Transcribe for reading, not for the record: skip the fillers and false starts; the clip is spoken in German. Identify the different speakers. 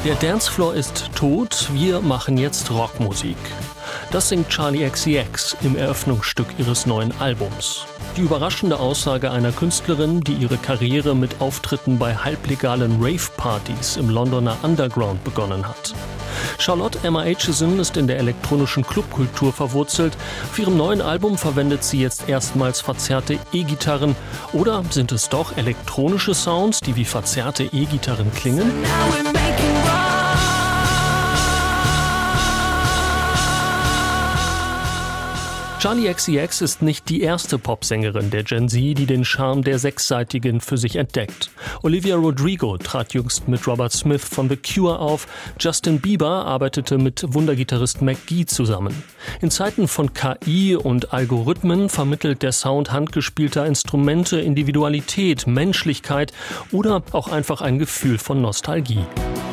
Speaker 1: Der Dancefloor ist tot, wir machen jetzt Rockmusik. Das singt Charli XCX im Eröffnungsstück ihres neuen Albums. Die überraschende Aussage einer Künstlerin, die ihre Karriere mit Auftritten bei halblegalen Rave-Partys im Londoner Underground begonnen hat. Charlotte Emma Aitchison ist in der elektronischen Clubkultur verwurzelt. Für ihrem neuen Album verwendet sie jetzt erstmals verzerrte E-Gitarren. Oder sind es doch elektronische Sounds, die wie verzerrte E-Gitarren klingen? Charli XCX ist nicht die erste Popsängerin der Gen Z, die den Charme der Sechsseitigen für sich entdeckt. Olivia Rodrigo trat jüngst mit Robert Smith von The Cure auf. Justin Bieber arbeitete mit Wundergitarrist McGee zusammen. In Zeiten von KI und Algorithmen vermittelt der Sound handgespielter Instrumente Individualität, Menschlichkeit oder auch einfach ein Gefühl von Nostalgie.